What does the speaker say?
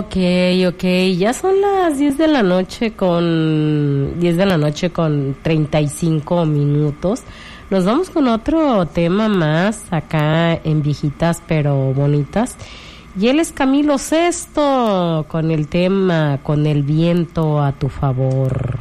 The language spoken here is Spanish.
Ok, ok, ya son las 10 de la noche con 35 minutos. Nos vamos con otro tema más acá en Viejitas pero Bonitas. Y él es Camilo Sesto con el tema Con el viento a tu favor.